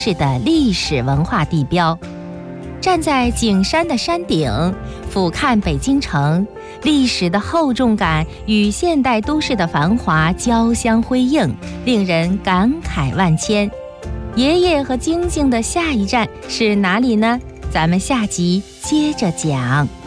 市的历史文化地标。站在景山的山顶，俯瞰北京城，历史的厚重感与现代都市的繁华交相辉映，令人感慨万千。爷爷和晶晶的下一站是哪里呢？咱们下集接着讲。